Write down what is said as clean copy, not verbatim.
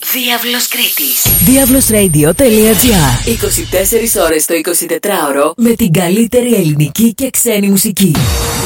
Διάβλος Κρήτης. Diavlosradio.gr 24 ώρες το 24ωρο με την καλύτερη ελληνική και ξένη μουσική.